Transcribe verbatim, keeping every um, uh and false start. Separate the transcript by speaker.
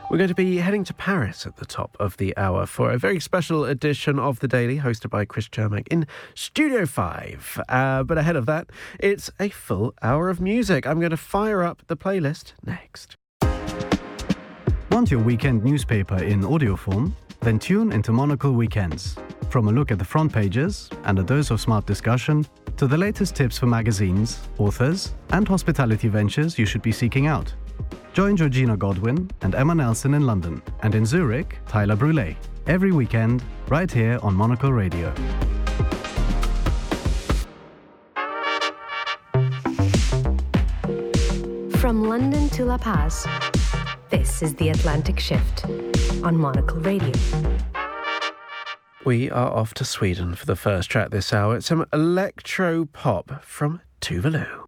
Speaker 1: We're going to be heading to Paris at the top of the hour for a very special edition of The Daily, hosted by Chris Chermak in Studio five. Uh, but ahead of that, it's a full hour of music. I'm going to fire up the playlist next.
Speaker 2: Want your weekend newspaper in audio form? Then tune into Monocle Weekends. From a look at the front pages and a dose of smart discussion to the latest tips for magazines, authors, and hospitality ventures you should be seeking out. Join Georgina Godwin and Emma Nelson in London, and in Zurich, Tyler Brûlé. Every weekend, right here on Monocle Radio.
Speaker 3: From London to La Paz, this is The Atlantic Shift on Monocle Radio.
Speaker 1: We are off to Sweden for the first track this hour. It's some electro pop from Tuvalu.